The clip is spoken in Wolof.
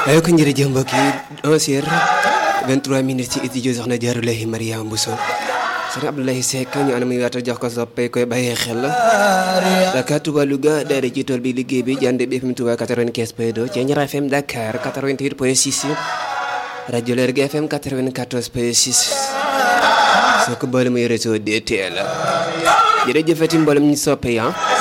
ay ko jërëjëf mbokk yi 11h23 minutes ci studio soxna Jaarulahi Mariama Bousso sëñ Abdoulaye Seck ñu ana muy waata jox ko soppay koy bàyyee xel Dakar Touba Louga daara ci tool bi liggéey bi Jande BFM Touba 95.2 Thiéniere FM Dakar 88.6 rajo Lergui FM 94.6 soo ko boole muy réseau DTL jërëjëfati mboolem ñu soppe ya